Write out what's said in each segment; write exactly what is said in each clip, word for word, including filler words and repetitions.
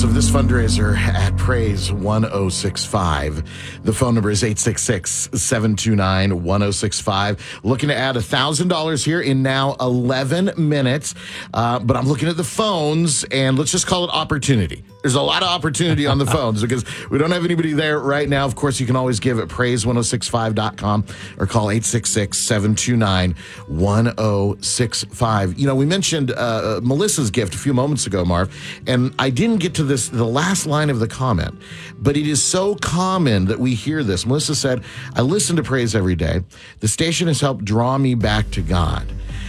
details of this fundraiser at Praise one oh six five. The phone number is eight six six, seven two nine, one oh six five. Looking to add one thousand dollars here in now eleven minutes. Uh, but I'm looking at the phones, and let's just call it opportunity. There's a lot of opportunity on the phones because we don't have anybody there right now. Of course, you can always give at praise one oh six five dot com or call eight six six, seven two nine, one oh six five. You know, we mentioned uh, Melissa's gift a few moments ago, Marv, and I didn't get to this, the last line of the comment, but it is so common that we hear this. Melissa said, I listen to Praise every day. The station has helped draw me back to God.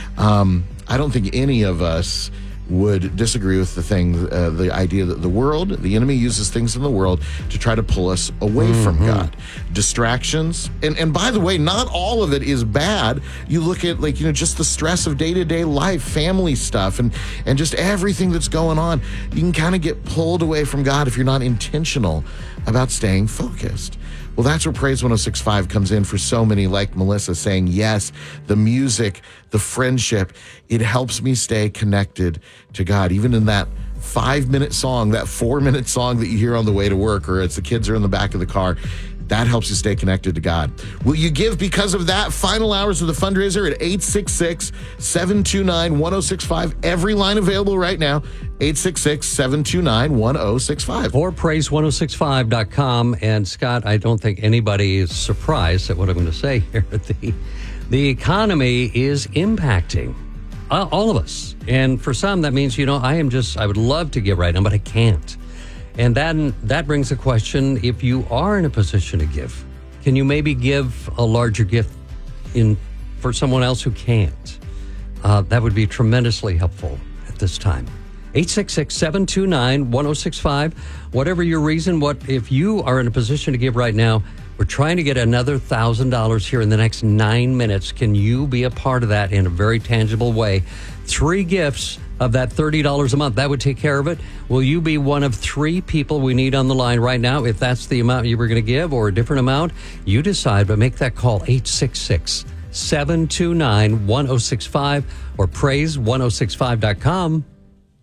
Um, I don't think any of us would disagree with the thing, uh, the idea that the world, the enemy uses things in the world to try to pull us away mm-hmm. from God. Distractions. And, and by the way, not all of it is bad. You look at, like, you know, just the stress of day-to-day life, family stuff, and, and just everything that's going on. You can kind of get pulled away from God if you're not intentional about staying focused. Well, that's where Praise one oh six five comes in for so many, like Melissa, saying, yes, the music, the friendship, it helps me stay connected to God. Even in that five-minute song, that four-minute song that you hear on the way to work, or as the kids are in the back of the car, that helps you stay connected to God. Will you give because of that? Final hours of the fundraiser at eight six six, seven two nine, one oh six five. Every line available right now, eight six six, seven two nine, one oh six five. Or praise one oh six five dot com. And Scott, I don't think anybody is surprised at what I'm going to say here. The, the economy is impacting uh, all of us. And for some, that means, you know, I am just, I would love to give right now, but I can't. And then that brings a question, if you are in a position to give, can you maybe give a larger gift in for someone else who can't? Uh, that would be tremendously helpful at this time. eight six six, seven two nine, one oh six five. Whatever your reason, what if you are in a position to give right now, we're trying to get another one thousand dollars here in the next nine minutes. Can you be a part of that in a very tangible way? Three gifts of that thirty dollars a month, that would take care of it. Will you be one of three people we need on the line right now? If that's the amount you were going to give or a different amount, you decide, but make that call eight six six, seven two nine, one oh six five or praise one oh six five dot com.